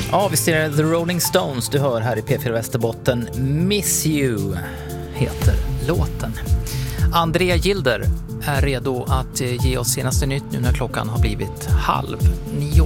Ja, visst är det The Rolling Stones du hör här i P4 Västerbotten. Miss You heter låten. Andrea Gilder är redo att ge oss senaste nytt nu när klockan har blivit 8:30.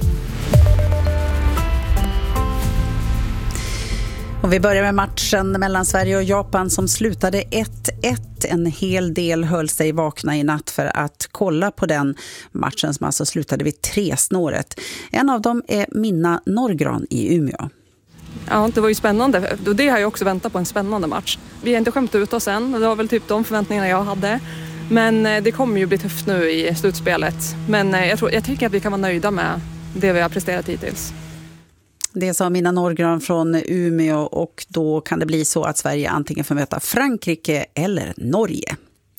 Och vi börjar med matchen mellan Sverige och Japan som slutade 1-1. En hel del höll sig vakna i natt för att kolla på den matchen som alltså slutade vid 3-snåret. En av dem är Minna Norgran i Umeå. Ja, det var ju spännande. Det har jag också väntat på, en spännande match. Vi har inte skämt ut oss än. Det var väl typ de förväntningarna jag hade. Men det kommer ju bli tufft nu i slutspelet. Men jag tycker att vi kan vara nöjda med det vi har presterat hittills. Det sa Minna Norgran från Umeå, och då kan det bli så att Sverige antingen får möta Frankrike eller Norge.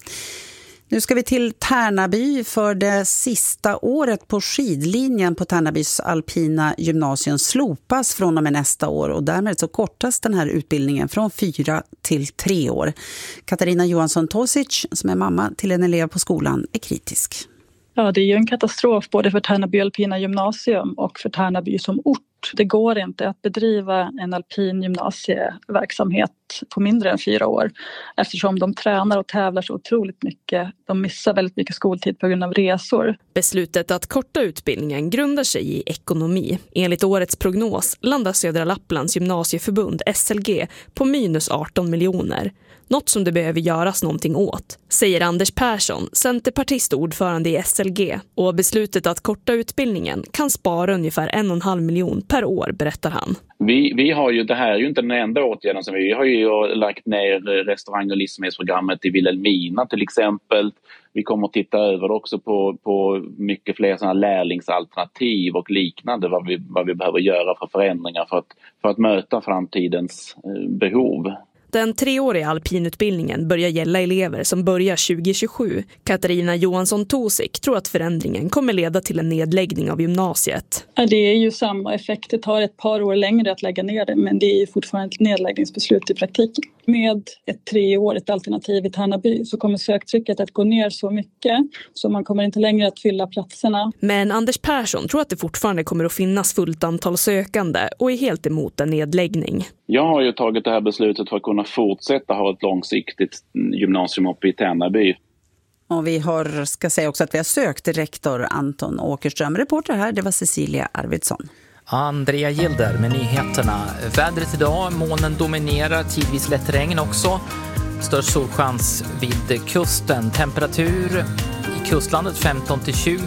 Nu ska vi till Tärnaby för det sista året på skidlinjen på Tärnabys alpina gymnasium slopas från och med nästa år, och därmed så kortas den här utbildningen från 4 till 3 år. Katarina Johansson Tosic, som är mamma till en elev på skolan, är kritisk. Ja, det är ju en katastrof både för Tärnaby alpina gymnasium och för Tärnaby som ort. Det går inte att bedriva en alpin gymnasieverksamhet på mindre än 4 år eftersom de tränar och tävlar så otroligt mycket. De missar väldigt mycket skoltid på grund av resor. Beslutet att korta utbildningen grundar sig i ekonomi. Enligt årets prognos landar Södra Lapplands gymnasieförbund SLG på minus 18 miljoner. Något som det behöver göras någonting åt, säger Anders Persson, centerpartistordförande i SLG. Och beslutet att korta utbildningen kan spara ungefär 1,5 miljon per år, berättar han. Vi har ju, det här är ju inte den enda åtgärden som vi har ju lagt ner restaurang- och livsmedelsprogrammet i Vilhelmina till exempel. Vi kommer att titta över också på mycket fler sådana lärlingsalternativ och liknande, vad vi behöver göra för förändringar för att möta framtidens behov. Den 3-åriga alpinutbildningen börjar gälla elever som börjar 2027. Katarina Johansson Tosik tror att förändringen kommer leda till en nedläggning av gymnasiet. Det är ju samma effekt. Det tar ett par år längre att lägga ner det, men det är fortfarande ett nedläggningsbeslut i praktiken. Med ett 3-årigt alternativ i Tärnaby så kommer söktrycket att gå ner så mycket så man kommer inte längre att fylla platserna. Men Anders Persson tror att det fortfarande kommer att finnas fullt antal sökande och är helt emot en nedläggning. Jag har ju tagit det här beslutet för att kunna fortsätta ha ett långsiktigt gymnasium uppe i Tärnaby. Och vi ska säga också att vi har sökt rektor Anton Åkerström. Reporter här, det var Cecilia Arvidsson. Andrea Gilder med nyheterna. Vädret idag, molnen dominerar, tidvis lätt regn också. Störst solchans vid kusten. Temperatur i kustlandet 15 till 20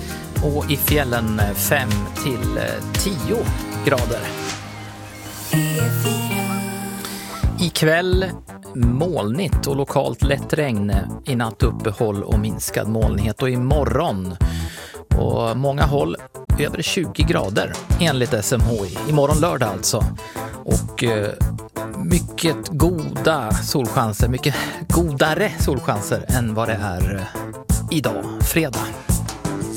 och i fjällen 5 till 10 grader. Ikväll molnigt och lokalt lätt regn, i natt uppehåll och minskad molnighet, och imorgon på många håll över 20 grader enligt SMHI. Imorgon lördag alltså. Och mycket goda solchanser, mycket godare solchanser än vad det är idag, fredag.